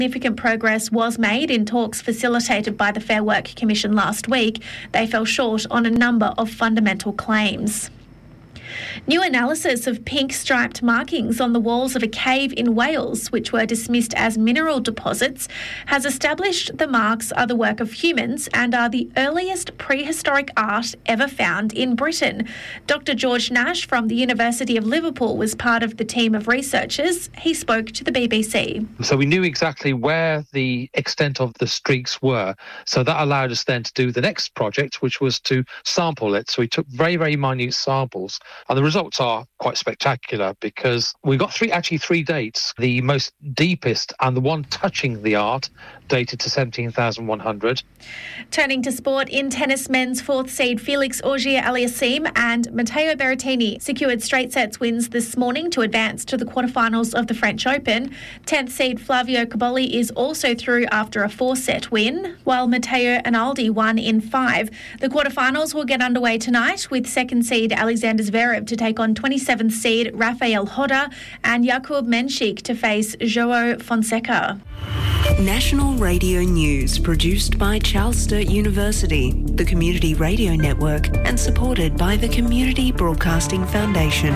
Significant progress was made in talks facilitated by the Fair Work Commission last week. They fell short on a number of fundamental claims. New analysis of pink striped markings on the walls of a cave in Wales, which were dismissed as mineral deposits, has established the marks are the work of humans and are the earliest prehistoric art ever found in Britain. Dr. George Nash from the University of Liverpool was part of the team of researchers. He spoke to the BBC. So we knew exactly where the extent of the streaks were. So that allowed us then to do the next project, which was to sample it. So we took very, very minute samples. And the results are quite spectacular because we got three dates. The most deepest and the one touching the art dated to 17,100. Turning to sport, in tennis, men's fourth seed Felix Auger-Aliassime and Matteo Berrettini secured straight sets wins this morning to advance to the quarterfinals of the French Open. 10th seed Flavio Cobolli is also through after a 4-set win, while Matteo Analdi won in 5. The quarterfinals will get underway tonight with second seed Alexander Zverev to take on 27th seed Rafael Hodder and Jakub Menšík to face João Fonseca. National Radio News, produced by Charles Sturt University, the Community Radio Network, and supported by the Community Broadcasting Foundation.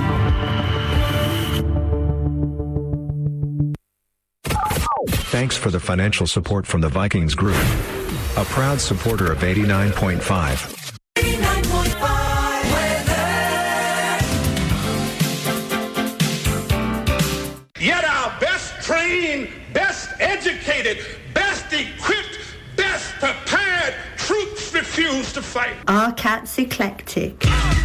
Thanks for the financial support from the Vikings Group, a proud supporter of 89.5. 89.5. Yet our best trained, best educated, best equipped, best prepared troops refuse to fight. Our cat's eclectic.